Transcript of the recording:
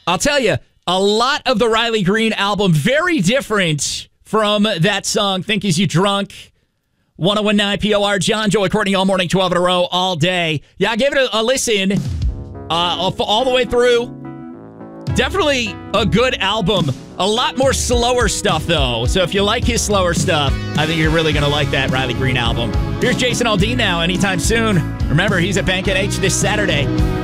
I'll tell you, a lot of the Riley Green album, very different from that song, Think Is You Drunk. 101.9 POR, John, Joey, Courtney, all morning, 12 in a row, all day. Yeah, I gave it a listen all the way through. Definitely a good album. A lot more slower stuff, though. So if you like his slower stuff, I think you're really going to like that Riley Green album. Here's Jason Aldean now, anytime soon. Remember, he's at Bank at H this Saturday.